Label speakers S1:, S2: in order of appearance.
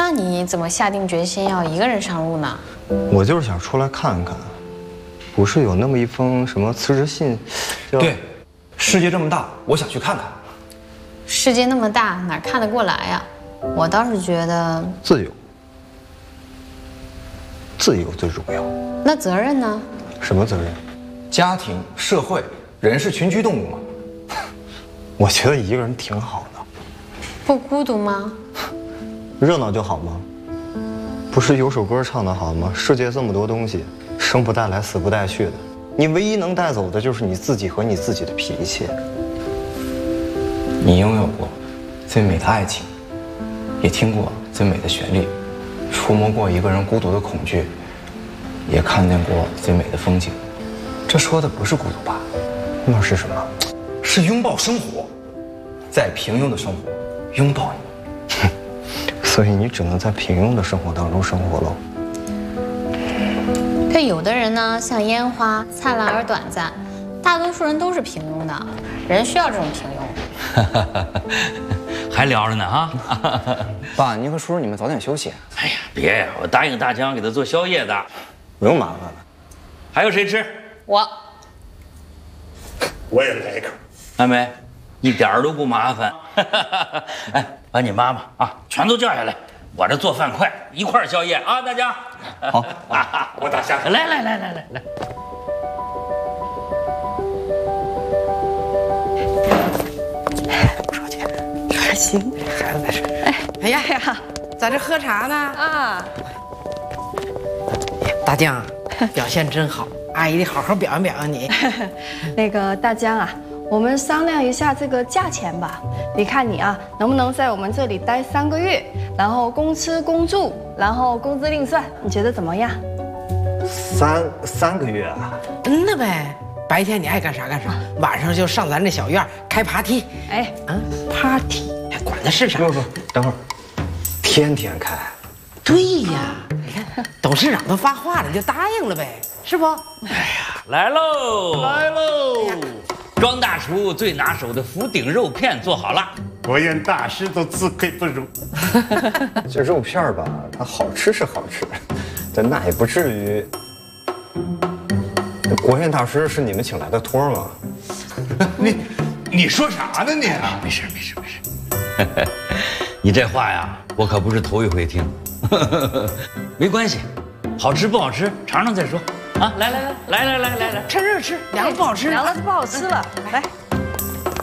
S1: 那你怎么下定决心要一个人上路呢？
S2: 我就是想出来看看，不是有那么一封什么辞职信？
S3: 对，世界这么大，我想去看看。
S1: 世界那么大，哪看得过来呀？我倒是觉得
S2: 自由，自由最重要。
S1: 那责任呢？
S2: 什么责任？
S3: 家庭、社会，人是群居动物嘛。
S2: 我觉得一个人挺好的。
S1: 不孤独吗？
S2: 热闹就好吗？不是有首歌唱得好吗？世界这么多东西，生不带来，死不带去的，你唯一能带走的就是你自己和你自己的脾气。
S3: 你拥有过最美的爱情，也听过最美的旋律，触摸过一个人孤独的恐惧，也看见过最美的风景。这说的不是孤独吧？
S2: 那是什么？
S3: 是拥抱生活，在平庸的生活拥抱你。
S2: 所以你只能在平庸的生活当中生活喽。
S1: 可有的人呢，像烟花，灿烂而短暂；大多数人都是平庸的，人需要这种平庸。
S4: 还聊着呢哈。
S3: 爸，您和叔叔你们早点休息。
S4: 哎呀，别呀，我答应大江给他做宵夜的。
S2: 不用麻烦了。
S4: 还有谁吃？
S1: 我
S5: 也来一口。
S4: 阿梅，一点儿都不麻烦。哎，把你妈妈啊全都叫下来，我这做饭快，一块儿宵夜啊，大家。
S3: 好，
S5: 我打下。
S4: 来。
S6: 出去，还行，孩子在这。哎呀，在这喝茶呢啊！大江，表现真好，阿姨得好好表扬表扬你。
S7: 那个大江啊，我们商量一下这个价钱吧。你看你啊，能不能在我们这里待3个月，然后公吃公住，然后工资另算，你觉得怎么样
S2: 三个月啊？
S6: 那呗，白天你爱干啥干啥，晚上就上咱这小院开party。
S7: 哎，party，
S6: 管的是啥？
S2: 不，等会儿，天天开。
S6: 对呀，你看董事长都发话了，就答应了呗，是不？
S4: 来喽！庄大厨最拿手的福鼎肉片做好了。
S5: 国宴大师都自愧不如。
S2: 这肉片儿吧，它好吃是好吃，但那也不至于。国宴大师是你们请来的托儿吗？
S5: 你说啥呢你？
S4: 没事。你这话呀，我可不是头一回听。没关系，好吃不好吃，尝尝再说。啊，来，
S6: 趁热吃，凉了不好吃，
S7: 凉了就不好吃了，来。